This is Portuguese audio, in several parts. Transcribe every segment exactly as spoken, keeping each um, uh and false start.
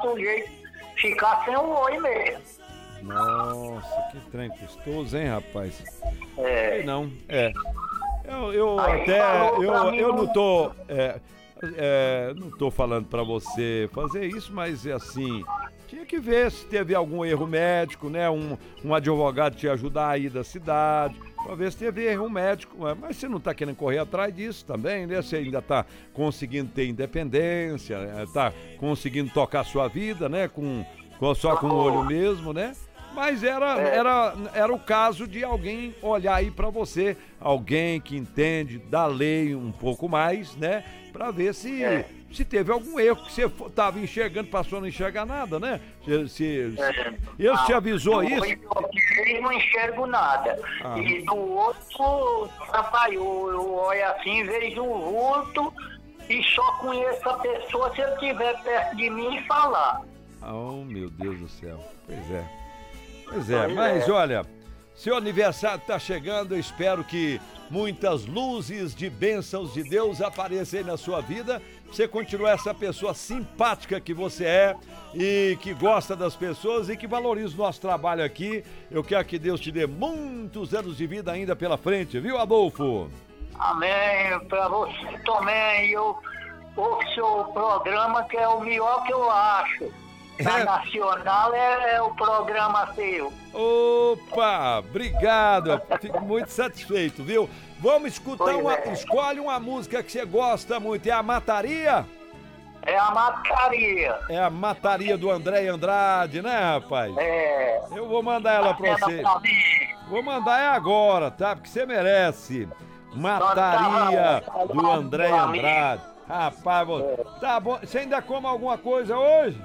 sujeito ficar sem o olho mesmo. Nossa, que trem custoso, hein, rapaz? É. Sei não, é. Eu, eu Aí até, falou eu, pra mim eu um- não tô, é, é, não tô falando pra você fazer isso, mas é assim, tinha que ver se teve algum erro médico, né, um, um advogado te ajudar aí da cidade, pra ver se teve erro médico, mas você não tá querendo correr atrás disso também, né, você ainda tá conseguindo ter independência, né? Tá conseguindo tocar sua vida, né, com, com só com o olho mesmo, né? Mas era, era, era o caso de alguém olhar aí pra você, alguém que entende da lei um pouco mais, né? Pra ver se, É. se teve algum erro que você fo- tava enxergando, passou a não enxergar nada, né? Se, se, se- É. ele te Ah, avisou do isso? olho direito não enxergo nada. Ah. E do outro, rapaz, eu, eu olho assim, vejo o vulto e só conheço a pessoa se ele estiver perto de mim e falar. Oh, meu Deus do céu. Pois é. Pois é, Pois mas é. olha, seu aniversário tá chegando, eu espero que muitas luzes de bênçãos de Deus apareçam aí na sua vida. Você continua essa pessoa simpática que você é e que gosta das pessoas e que valoriza o nosso trabalho aqui. Eu quero que Deus te dê muitos anos de vida ainda pela frente, viu, Adolfo? Amém. Pra você também. Eu ouço seu programa, que é o melhor que eu acho. Na É. Nacional é, é o programa seu. Opa, obrigado, eu fico muito satisfeito, viu? Vamos escutar Pois uma, é. escolhe uma música que você gosta muito, é a Mataria? É a mataria. É a Mataria do André Andrade, né, rapaz? É. Eu vou mandar ela pra Manda você. pra mim. Vou mandar é agora, tá? Porque você merece. Mataria do André Andrade. Rapaz, vo- tá bom. Você ainda come alguma coisa hoje?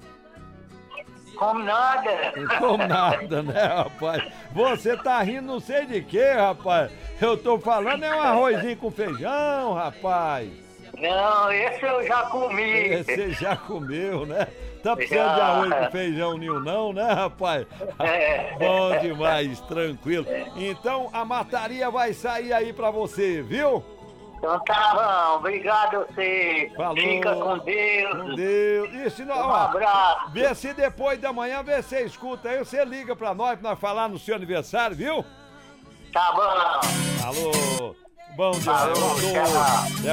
Como nada. Não como nada, né, rapaz? Você tá rindo não sei de quê, rapaz. Eu tô falando é um arrozinho com feijão, rapaz. Não, esse eu já comi. Você já comeu, né? Tá precisando Já. de arroz com feijão nenhum não, né, rapaz? É. Bom demais, tranquilo. Então a mataria vai sair aí pra você, viu? Então tá bom, obrigado a você. Falou. Fica com Deus. Com Deus. E se não, Um ó, abraço. vê se depois da manhã, vê se você escuta aí, você liga pra nós, pra nós falar no seu aniversário, viu? Tá bom. Alô, bom dia, Alô, eu tchau. adoro.